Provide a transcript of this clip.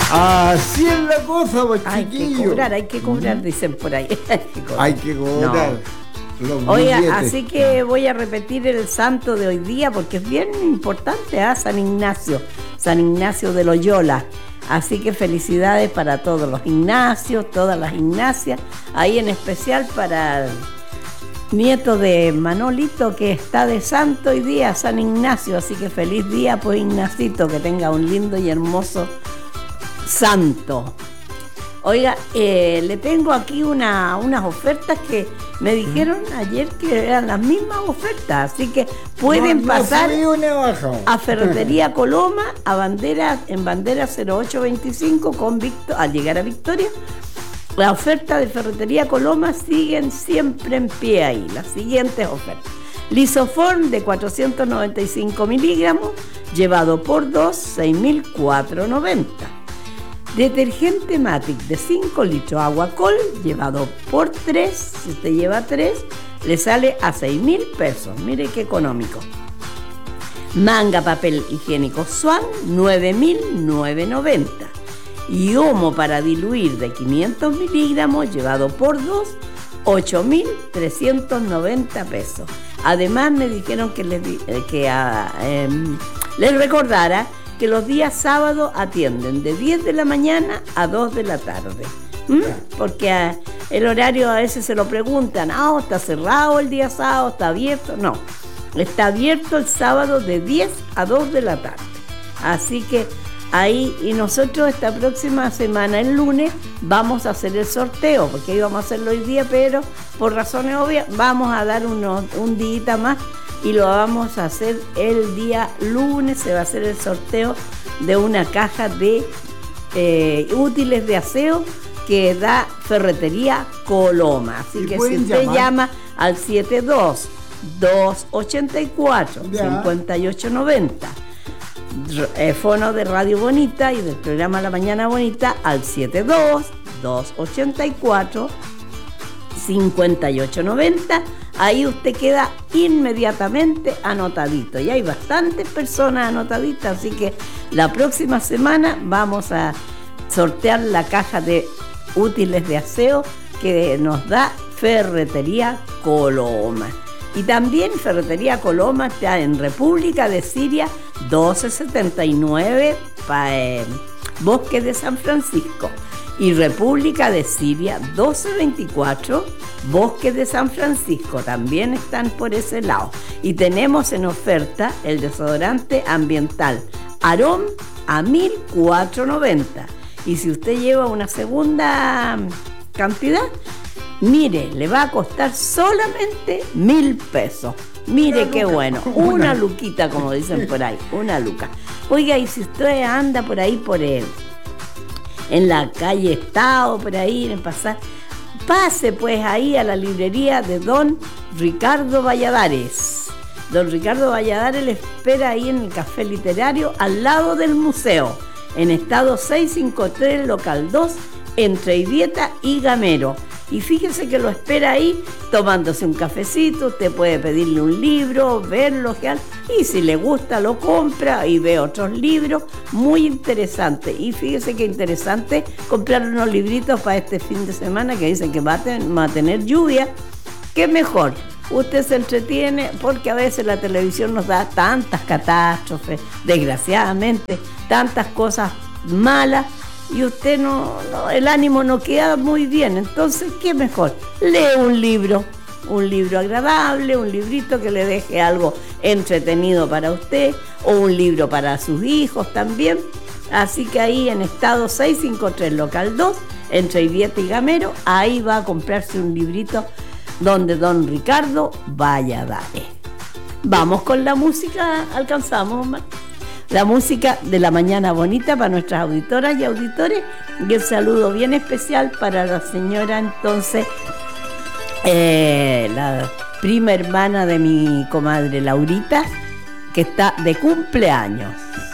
Así es la cosa, pues, chiquillo. Hay que cobrar, dicen por ahí. Hay que cobrar. No. Oiga, así que voy a repetir el santo de hoy día porque es bien importante, San Ignacio de Loyola. Así que felicidades para todos los Ignacios, todas las Ignacias, ahí en especial para el nieto de Manolito que está de santo hoy día, San Ignacio. Así que feliz día, pues Ignacito, que tenga un lindo y hermoso santo. Oiga, le tengo aquí unas ofertas que me dijeron ayer que eran las mismas ofertas, así que pueden pasar a Ferretería Coloma, en bandera 0825 con al llegar a Victoria. La oferta de Ferretería Coloma siguen siempre en pie ahí. Las siguientes ofertas: Lisoform de 495 miligramos, llevado por 2, 6.490. Detergente Matic de 5 litros Aguacol, llevado por 3, si usted lleva 3, le sale a 6.000 pesos. Mire qué económico. Manga papel higiénico Swan, 9.990. Y Omo para diluir de 500 miligramos, llevado por 2, 8.390 pesos. Además me dijeron que les recordara que los días sábados atienden de 10 de la mañana a 2 de la tarde. Porque el horario a veces se lo preguntan, ¿está cerrado el día sábado? ¿Está abierto? No, está abierto el sábado de 10 a 2 de la tarde. Así que ahí, y nosotros esta próxima semana, el lunes, vamos a hacer el sorteo, porque íbamos a hacerlo hoy día, pero por razones obvias vamos a dar un día más y lo vamos a hacer el día lunes. Se va a hacer el sorteo de una caja de útiles de aseo que da Ferretería Coloma. Así que si usted llama al 72-284-5890, fono de Radio Bonita y del programa La Mañana Bonita al 72-284-5890, ahí usted queda inmediatamente anotadito. Y hay bastantes personas anotaditas, así que la próxima semana vamos a sortear la caja de útiles de aseo que nos da Ferretería Coloma. Y también Ferretería Coloma está en República de Siria 1279, Bosque de San Francisco. Y República de Siria 1224, Bosque de San Francisco. También están por ese lado. Y tenemos en oferta el desodorante ambiental Arón a 1.490. Y si usted lleva una segunda cantidad, mire, le va a costar solamente 1.000 pesos. Mire qué bueno, una luquita, como dicen por ahí, una luca. Oiga, y si usted anda por ahí en la calle Estado, por ahí en pasar, pase pues ahí a la librería de don Ricardo Valladares. Don Ricardo Valladares le espera ahí en el Café Literario, al lado del museo, en Estado 653, local 2, entre Ibieta y Gamero. Y fíjese que lo espera ahí tomándose un cafecito. Usted puede pedirle un libro, verlo, y si le gusta lo compra y ve otros libros. Muy interesante. Y fíjese que interesante comprar unos libritos para este fin de semana, que dicen que va a tener lluvia. ¿Qué mejor? Usted se entretiene, porque a veces la televisión nos da tantas catástrofes, desgraciadamente, tantas cosas malas, y usted el ánimo no queda muy bien. Entonces, ¿qué mejor? Lee un libro agradable, un librito que le deje algo entretenido para usted, o un libro para sus hijos también. Así que ahí en Estado 653, local 2, entre Ibieta y Gamero, ahí va a comprarse un librito donde don Ricardo Valladares. Vamos con la música, alcanzamos, la música de La Mañana Bonita para nuestras auditoras y auditores, y el saludo bien especial para la señora, entonces, la prima hermana de mi comadre Laurita, que está de cumpleaños.